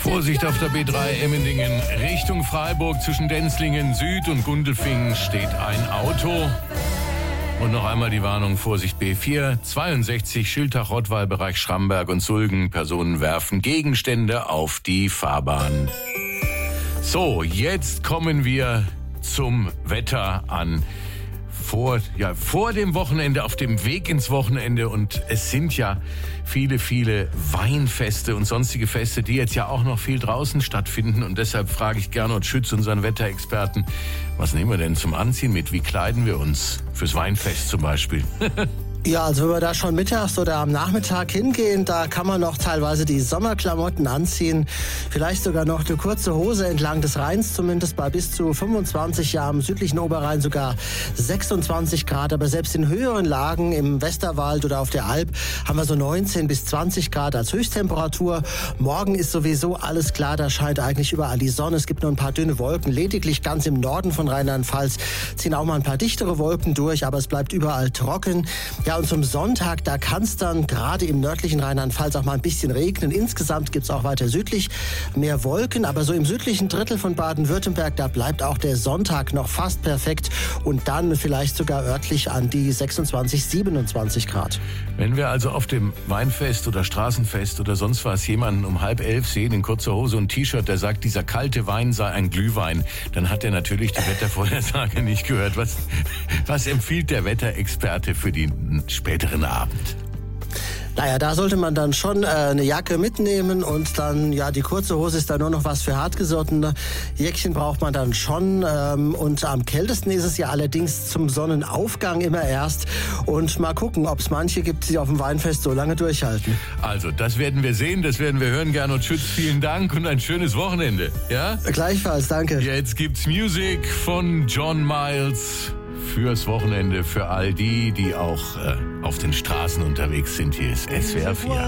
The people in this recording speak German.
Vorsicht auf der B3 Emmendingen Richtung Freiburg. Zwischen Denzlingen Süd und Gundelfingen steht ein Auto. Und noch einmal die Warnung, Vorsicht B4, 62 Schiltach-Rottweil, Bereich Schramberg und Sulgen. Personen werfen Gegenstände auf die Fahrbahn. So, jetzt kommen wir zum Wetter an. Vor dem Wochenende, auf dem Weg ins Wochenende, und es sind ja viele Weinfeste und sonstige Feste, die jetzt ja auch noch viel draußen stattfinden, und deshalb frage ich Gernot Schütz, unseren Wetterexperten, was nehmen wir denn zum Anziehen mit? Wie kleiden wir uns fürs Weinfest zum Beispiel? Ja, also wenn wir da schon mittags oder am Nachmittag hingehen, da kann man noch teilweise die Sommerklamotten anziehen. Vielleicht sogar noch eine kurze Hose entlang des Rheins, zumindest bei bis zu 25, ja am südlichen Oberrhein sogar 26 Grad. Aber selbst in höheren Lagen im Westerwald oder auf der Alp haben wir so 19 bis 20 Grad als Höchsttemperatur. Morgen ist sowieso alles klar, da scheint eigentlich überall die Sonne. Es gibt nur ein paar dünne Wolken. Lediglich ganz im Norden von Rheinland-Pfalz ziehen auch mal ein paar dichtere Wolken durch, aber es bleibt überall trocken. Ja, und zum Sonntag, da kann es dann gerade im nördlichen Rheinland-Pfalz auch mal ein bisschen regnen. Insgesamt gibt es auch weiter südlich mehr Wolken, aber so im südlichen Drittel von Baden-Württemberg, da bleibt auch der Sonntag noch fast perfekt und dann vielleicht sogar örtlich an die 26, 27 Grad. Wenn wir also auf dem Weinfest oder Straßenfest oder sonst was jemanden um 10:30 sehen in kurzer Hose und T-Shirt, der sagt, dieser kalte Wein sei ein Glühwein, dann hat er natürlich die Wettervorhersage nicht gehört. Was empfiehlt der Wetterexperte für den späteren Abend? Naja, da sollte man dann schon eine Jacke mitnehmen und dann, ja, die kurze Hose ist dann nur noch was für Hartgesottene. Jäckchen braucht man dann schon und am kältesten ist es ja allerdings zum Sonnenaufgang immer erst. Und mal gucken, ob es manche gibt, die auf dem Weinfest so lange durchhalten. Also, das werden wir sehen, das werden wir hören. Gernot Schütz, vielen Dank und ein schönes Wochenende. Ja? Gleichfalls, danke. Jetzt gibt's Musik von John Miles fürs Wochenende, für all die auch auf den Straßen unterwegs sind. Hier ist SWR 4.